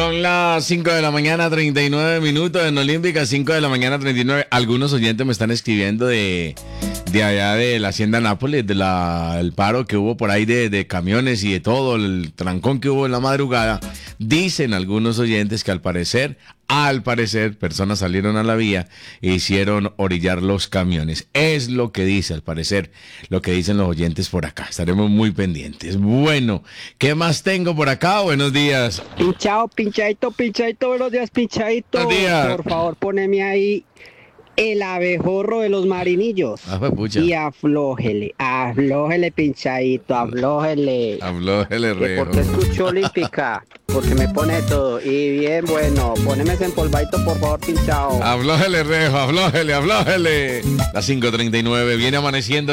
Son las 5 de la mañana, 39 minutos en Olímpica, 5 de la mañana, 39. Algunos oyentes me están escribiendo de allá de la Hacienda Nápoles, el paro que hubo por ahí de camiones y de todo, el trancón que hubo en la madrugada. Dicen algunos oyentes que al parecer, personas salieron a la vía e hicieron orillar los camiones. Es lo que dice, al parecer, lo que dicen los oyentes por acá. Estaremos muy pendientes. Bueno, ¿qué más tengo por acá? Buenos días. Pinchadito, buenos días, pinchadito. Buenos días. Por favor, poneme ahí el abejorro de los marinillos. Pucha. Y aflójele, pinchadito, aflójele. Aflójele, rejo. Porque escucho Olímpica, porque me pone todo. Y bien, bueno, poneme ese empolvadito, por favor, pinchado. Aflójele, rejo, aflójele. Las 5:39, viene amaneciendo.